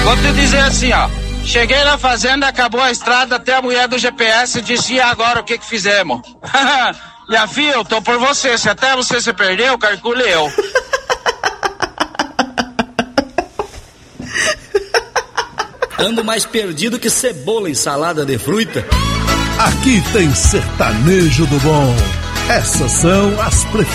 Vou te dizer assim, ó. Cheguei na fazenda, acabou a estrada, até a mulher do GPS disse, e agora o que fizemos? Minha filha, eu tô por você. Se até você se perdeu, calcule eu. Ando mais perdido que cebola em salada de fruta. Aqui tem sertanejo do bom. Essas são as preferidas.